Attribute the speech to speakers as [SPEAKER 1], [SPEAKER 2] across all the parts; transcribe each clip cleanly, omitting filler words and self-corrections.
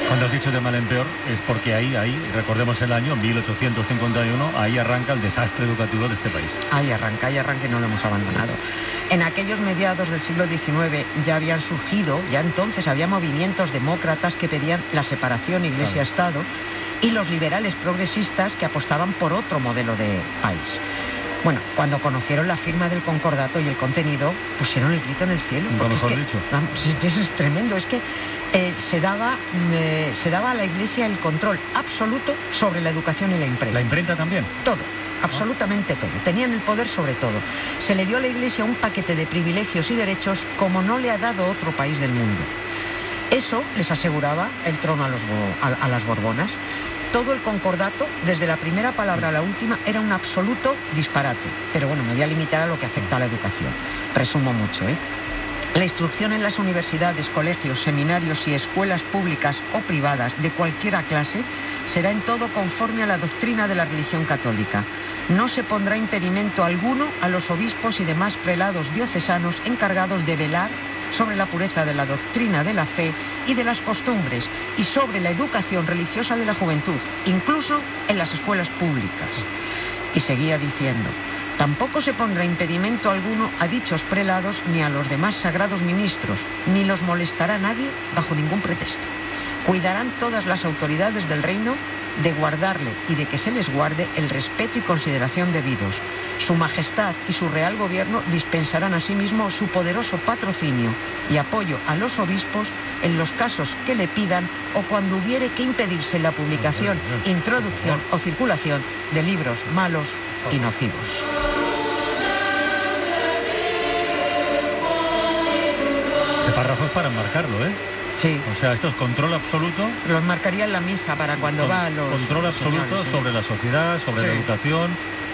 [SPEAKER 1] Cuando has dicho de mal en peor, es porque ahí, recordemos el año 1851, ahí arranca el desastre educativo de este país.
[SPEAKER 2] Ahí arranca y no lo hemos abandonado. En aquellos mediados del siglo XIX ya habían surgido, ya entonces había movimientos demócratas que pedían la separación Iglesia-Estado y los liberales progresistas que apostaban por otro modelo de país. Bueno, cuando conocieron la firma del concordato y el contenido, pusieron el grito en el cielo.
[SPEAKER 1] Nunca mejor dicho.
[SPEAKER 2] Vamos, eso es tremendo. Es que se daba a la Iglesia el control absoluto sobre la educación y la imprenta.
[SPEAKER 1] ¿La imprenta también?
[SPEAKER 2] Todo. Absolutamente todo. Tenían el poder sobre todo. Se le dio a la Iglesia un paquete de privilegios y derechos como no le ha dado otro país del mundo. Eso les aseguraba el trono a las Borbonas. Todo el concordato, desde la primera palabra a la última, era un absoluto disparate. Pero bueno, me voy a limitar a lo que afecta a la educación. Resumo mucho, ¿eh? La instrucción en las universidades, colegios, seminarios y escuelas públicas o privadas de cualquier clase será en todo conforme a la doctrina de la religión católica. No se pondrá impedimento alguno a los obispos y demás prelados diocesanos encargados de velar sobre la pureza de la doctrina de la fe y de las costumbres y sobre la educación religiosa de la juventud, incluso en las escuelas públicas. Y seguía diciendo: tampoco se pondrá impedimento alguno a dichos prelados ni a los demás sagrados ministros, ni los molestará nadie bajo ningún pretexto. Cuidarán todas las autoridades del reino de guardarle y de que se les guarde el respeto y consideración debidos. Su Majestad y su Real Gobierno dispensarán asimismo su poderoso patrocinio y apoyo a los obispos en los casos que le pidan o cuando hubiere que impedirse la publicación, introducción o circulación de libros malos y nocivos.
[SPEAKER 1] Este párrafo es para enmarcarlo, ¿eh?
[SPEAKER 2] Sí.
[SPEAKER 1] O sea, esto es control absoluto.
[SPEAKER 2] Lo enmarcaría en la misa para cuando va a los...
[SPEAKER 1] Control absoluto
[SPEAKER 2] señores, sí,
[SPEAKER 1] sobre la sociedad, sobre la educación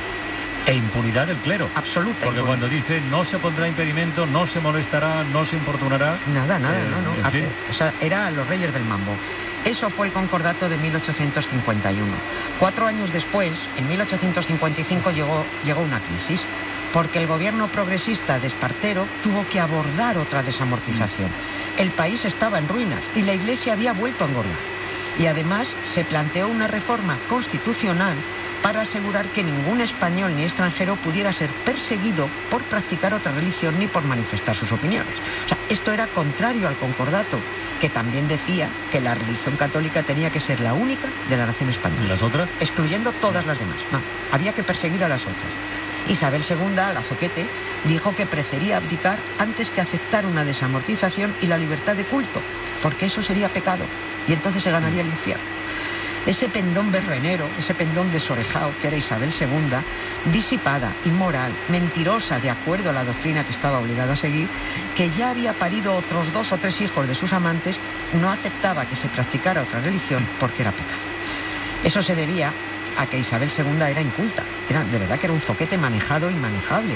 [SPEAKER 1] e impunidad del clero.
[SPEAKER 2] Absoluta.
[SPEAKER 1] Porque cuando dice no se pondrá impedimento, no se molestará, no se importunará...
[SPEAKER 2] Nada, no.
[SPEAKER 1] En fin.
[SPEAKER 2] O sea, era los reyes del mambo. Eso fue el concordato de 1851. 4 años después, en 1855, llegó una crisis, porque el gobierno progresista de Espartero tuvo que abordar otra desamortización. El país estaba en ruinas y la Iglesia había vuelto a engordar. Y además se planteó una reforma constitucional para asegurar que ningún español ni extranjero pudiera ser perseguido por practicar otra religión ni por manifestar sus opiniones. O sea, esto era contrario al concordato, que también decía que la religión católica tenía que ser la única de la nación española.
[SPEAKER 1] ¿Y las otras?
[SPEAKER 2] Excluyendo todas las demás. No, había que perseguir a las otras. Isabel II, la zoquete, dijo que prefería abdicar antes que aceptar una desamortización y la libertad de culto, porque eso sería pecado, y entonces se ganaría el infierno. Ese pendón berrenero, ese pendón desorejado que era Isabel II, disipada, inmoral, mentirosa de acuerdo a la doctrina que estaba obligada a seguir, que ya había parido otros 2 o 3 hijos de sus amantes, no aceptaba que se practicara otra religión porque era pecado. Eso se debía a que Isabel II era inculta, de verdad que era un zoquete manejado y manejable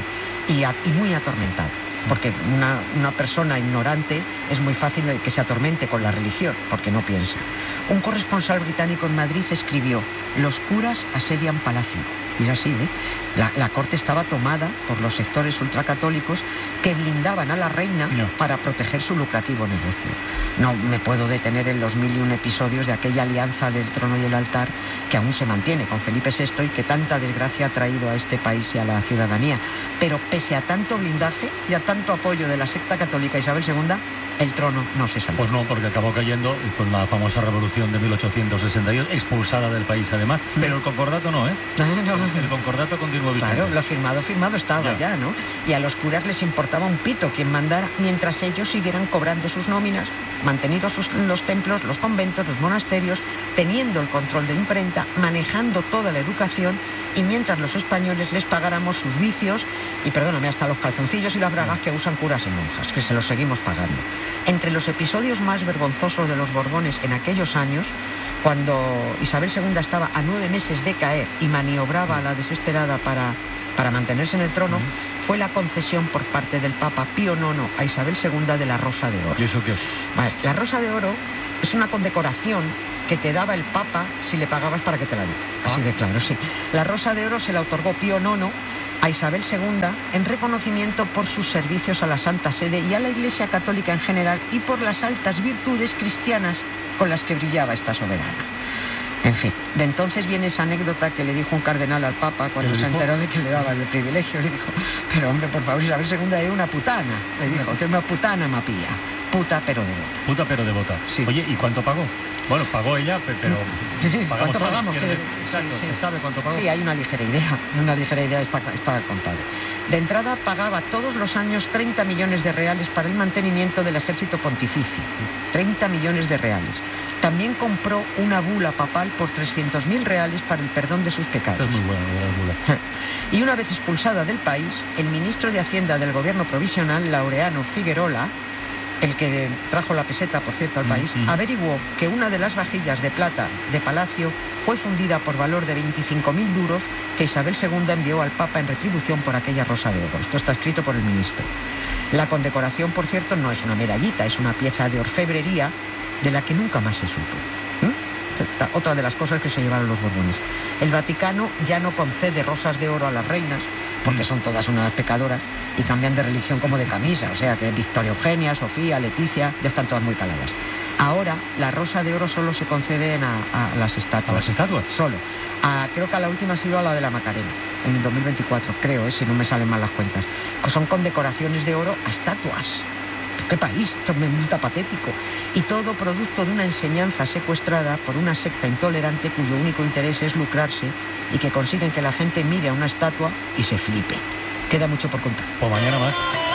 [SPEAKER 2] y muy atormentado, porque una persona ignorante es muy fácil que se atormente con la religión, porque no piensa. Un corresponsal británico en Madrid escribió: los curas asedian palacio. Y es así, ¿eh? La corte estaba tomada por los sectores ultracatólicos que blindaban a la reina para proteger su lucrativo negocio. No me puedo detener en los 1001 episodios de aquella alianza del trono y el altar que aún se mantiene con Felipe VI y que tanta desgracia ha traído a este país y a la ciudadanía. Pero pese a tanto blindaje y a tanto apoyo de la secta católica Isabel II, el trono no se salvó.
[SPEAKER 1] Pues no, porque acabó cayendo con la famosa revolución de 1862, expulsada del país además. Pero el concordato no, ¿eh?
[SPEAKER 2] No.
[SPEAKER 1] El concordato continuó vigente.
[SPEAKER 2] Claro, lo firmado estaba ya, ¿no? Y a los curas les importaba un pito quien mandara, mientras ellos siguieran cobrando sus nóminas, mantenidos los templos, los conventos, los monasterios, teniendo el control de imprenta, manejando toda la educación, y mientras los españoles les pagáramos sus vicios y, perdóname, hasta los calzoncillos y las bragas que usan curas y monjas, que se los seguimos pagando. Entre los episodios más vergonzosos de los Borbones en aquellos años, cuando Isabel II estaba a 9 meses de caer y maniobraba a la desesperada para mantenerse en el trono, fue la concesión por parte del Papa Pío IX a Isabel II de la Rosa de Oro.
[SPEAKER 1] ¿Y eso qué es?
[SPEAKER 2] Vale, la Rosa de Oro es una condecoración que te daba el Papa si le pagabas para que te la diera. Así de claro, sí. La Rosa de Oro se la otorgó Pío IX a Isabel II en reconocimiento por sus servicios a la Santa Sede y a la Iglesia Católica en general y por las altas virtudes cristianas con las que brillaba esta soberana. En fin, de entonces viene esa anécdota que le dijo un cardenal al Papa cuando se enteró de que le daban el privilegio. Le dijo, pero hombre, por favor, Isabel II es una putana. Le dijo, que es una putana mapilla. Puta pero devota.
[SPEAKER 1] Puta pero devota.
[SPEAKER 2] Sí.
[SPEAKER 1] Oye, ¿y cuánto pagó? Bueno, pagó ella, pero
[SPEAKER 2] ¿cuánto pagamos?
[SPEAKER 1] Exacto,
[SPEAKER 2] Sí.
[SPEAKER 1] ¿se sabe cuánto pagó?
[SPEAKER 2] Sí, hay una ligera idea está contado. De entrada pagaba todos los años 30 millones de reales para el mantenimiento del ejército pontificio. 30 millones de reales. También compró una bula papal por 300.000 reales para el perdón de sus pecados.
[SPEAKER 1] Esto es muy bueno, la bula.
[SPEAKER 2] Y una vez expulsada del país, el ministro de Hacienda del gobierno provisional, Laureano Figuerola, el que trajo la peseta, por cierto, al país, averiguó que una de las vajillas de plata de Palacio fue fundida por valor de 25.000 duros que Isabel II envió al Papa en retribución por aquella rosa de oro. Esto está escrito por el ministro. La condecoración, por cierto, no es una medallita, es una pieza de orfebrería de la que nunca más se supo. Otra de las cosas que se llevaron los Borbones. El Vaticano ya no concede rosas de oro a las reinas, porque son todas unas pecadoras y cambian de religión como de camisa. O sea que Victoria Eugenia, Sofía, Leticia, ya están todas muy caladas. Ahora la rosa de oro solo se conceden a las estatuas.
[SPEAKER 1] ¿A las estatuas?
[SPEAKER 2] Solo. Creo que a la última ha sido a la de la Macarena, en el 2024, creo, si no me salen mal las cuentas. Son condecoraciones de oro a estatuas. ¿Qué país? Esto me resulta patético. Y todo producto de una enseñanza secuestrada por una secta intolerante cuyo único interés es lucrarse y que consiguen que la gente mire a una estatua y se flipe. Queda mucho por contar.
[SPEAKER 1] Pues mañana más.